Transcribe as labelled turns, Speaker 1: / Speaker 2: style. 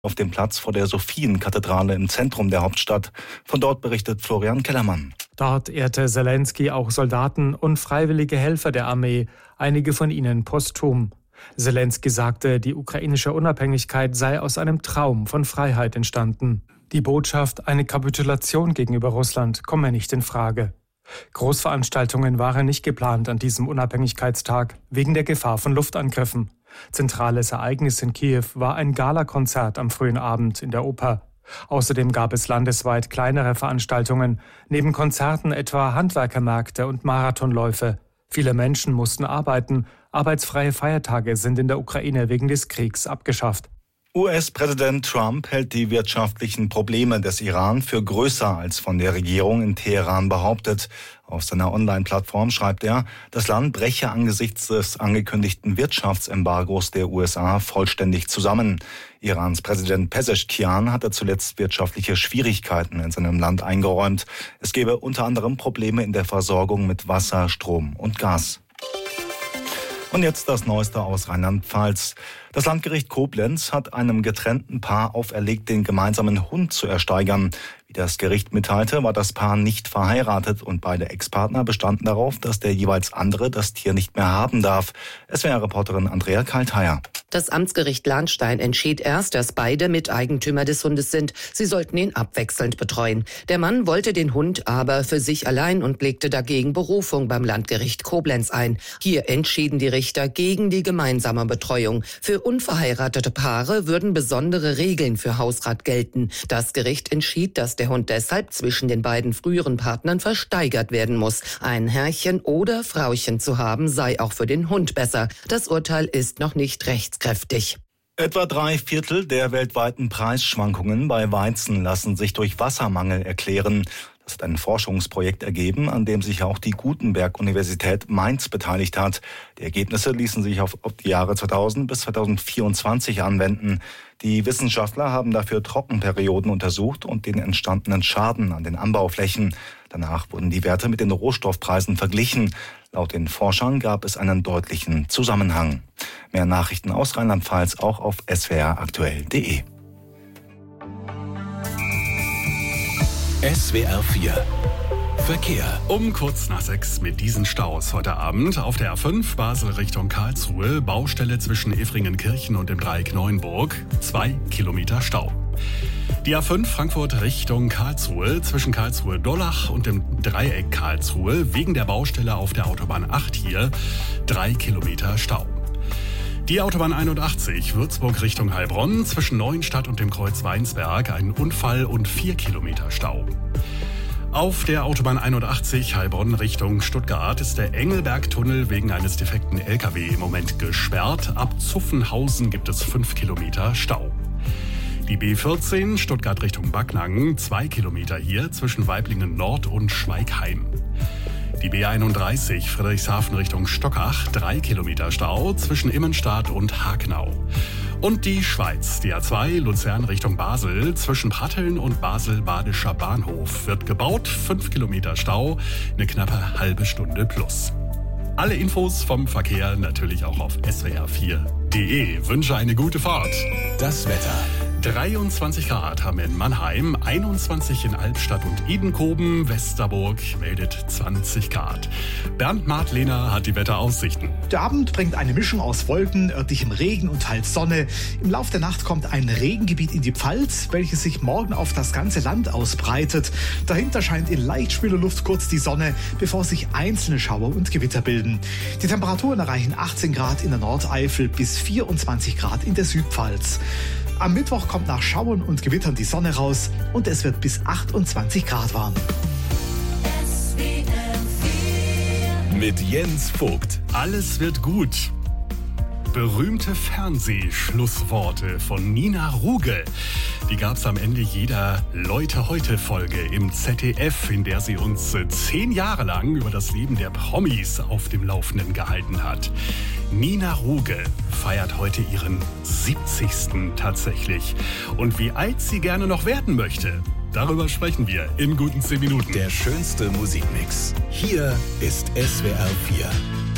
Speaker 1: auf dem Platz vor der Sophienkathedrale im Zentrum der Hauptstadt. Von dort berichtet Florian Kellermann.
Speaker 2: Dort ehrte Selenskyj auch Soldaten und freiwillige Helfer der Armee, einige von ihnen posthum. Selenskyj sagte, die ukrainische Unabhängigkeit sei aus einem Traum von Freiheit entstanden. Die Botschaft, eine Kapitulation gegenüber Russland, komme nicht in Frage. Großveranstaltungen waren nicht geplant an diesem Unabhängigkeitstag, wegen der Gefahr von Luftangriffen. Zentrales Ereignis in Kiew war ein Galakonzert am frühen Abend in der Oper. Außerdem gab es landesweit kleinere Veranstaltungen, neben Konzerten etwa Handwerkermärkte und Marathonläufe. Viele Menschen mussten arbeiten, arbeitsfreie Feiertage sind in der Ukraine wegen des Kriegs abgeschafft.
Speaker 1: US-Präsident Trump hält die wirtschaftlichen Probleme des Iran für größer als von der Regierung in Teheran behauptet. Auf seiner Online-Plattform schreibt er, das Land breche angesichts des angekündigten Wirtschaftsembargos der USA vollständig zusammen. Irans Präsident Pezeshkian hatte zuletzt wirtschaftliche Schwierigkeiten in seinem Land eingeräumt. Es gebe unter anderem Probleme in der Versorgung mit Wasser, Strom und Gas. Und jetzt das Neueste aus Rheinland-Pfalz. Das Landgericht Koblenz hat einem getrennten Paar auferlegt, den gemeinsamen Hund zu ersteigern. Wie das Gericht mitteilte, war das Paar nicht verheiratet und beide Ex-Partner bestanden darauf, dass der jeweils andere das Tier nicht mehr haben darf. SWR-Reporterin Andrea Kaltheier.
Speaker 3: Das Amtsgericht Lahnstein entschied erst, dass beide Miteigentümer des Hundes sind. Sie sollten ihn abwechselnd betreuen. Der Mann wollte den Hund aber für sich allein und legte dagegen Berufung beim Landgericht Koblenz ein. Hier entschieden die Richter gegen die gemeinsame Betreuung. Für unverheiratete Paare würden besondere Regeln für Hausrat gelten. Das Gericht entschied, dass der Hund deshalb zwischen den beiden früheren Partnern versteigert werden muss. Ein Herrchen oder Frauchen zu haben, sei auch für den Hund besser. Das Urteil ist noch nicht rechtskräftig.
Speaker 1: Etwa 3/4 der weltweiten Preisschwankungen bei Weizen lassen sich durch Wassermangel erklären. Das hat ein Forschungsprojekt ergeben, an dem sich auch die Gutenberg-Universität Mainz beteiligt hat. Die Ergebnisse ließen sich auf die Jahre 2000 bis 2024 anwenden. Die Wissenschaftler haben dafür Trockenperioden untersucht und den entstandenen Schaden an den Anbauflächen. Danach wurden die Werte mit den Rohstoffpreisen verglichen. Laut den Forschern gab es einen deutlichen Zusammenhang. Mehr Nachrichten aus Rheinland-Pfalz auch auf swraktuell.de.
Speaker 4: SWR 4 Verkehr.
Speaker 5: Um kurz nach 6 mit diesen Staus heute Abend auf der A5 Basel Richtung Karlsruhe, Baustelle zwischen Effringenkirchen und dem Dreieck Neuenburg, 2 Kilometer Stau. Die A5 Frankfurt Richtung Karlsruhe, zwischen Karlsruhe-Dollach und dem Dreieck Karlsruhe, wegen der Baustelle auf der Autobahn 8 hier, 3 Kilometer Stau. Die Autobahn 81 Würzburg Richtung Heilbronn, zwischen Neuenstadt und dem Kreuz Weinsberg, ein Unfall und 4 Kilometer Stau. Auf der Autobahn 81 Heilbronn Richtung Stuttgart ist der Engelbergtunnel wegen eines defekten LKW im Moment gesperrt. Ab Zuffenhausen gibt es 5 Kilometer Stau. Die B14 Stuttgart Richtung Backnang, 2 Kilometer hier zwischen Weiblingen Nord und Schweigheim. Die B31 Friedrichshafen Richtung Stockach, 3 Kilometer Stau zwischen Immenstadt und Hagenau. Und die Schweiz, die A2 Luzern Richtung Basel, zwischen Pratteln und Basel-Badischer Bahnhof wird gebaut, 5 Kilometer Stau, eine knappe halbe Stunde plus. Alle Infos vom Verkehr natürlich auch auf swr4.de. Wünsche eine gute Fahrt.
Speaker 4: Das Wetter.
Speaker 5: 23 Grad haben wir in Mannheim, 21 in Albstadt und Edenkoben, Westerburg meldet 20 Grad. Bernd Martlehner hat die Wetteraussichten.
Speaker 6: Der Abend bringt eine Mischung aus Wolken, örtlichem Regen und teils Sonne. Im Lauf der Nacht kommt ein Regengebiet in die Pfalz, welches sich morgen auf das ganze Land ausbreitet. Dahinter scheint in Leichtspielerluft kurz die Sonne, bevor sich einzelne Schauer und Gewitter bilden. Die Temperaturen erreichen 18 Grad in der Nordeifel bis 24 Grad in der Südpfalz. Am Mittwoch kommt nach Schauern und Gewittern die Sonne raus und es wird bis 28 Grad warm.
Speaker 4: Mit Jens Vogt.
Speaker 5: Alles wird gut. Berühmte Fernsehschlussworte von Nina Ruge. Die gab es am Ende jeder Leute-heute-Folge im ZDF, in der sie uns 10 Jahre lang über das Leben der Promis auf dem Laufenden gehalten hat. Nina Ruge feiert heute ihren 70. tatsächlich. Und wie alt sie gerne noch werden möchte, darüber sprechen wir in guten 10 Minuten.
Speaker 4: Der schönste Musikmix. Hier ist SWR 4.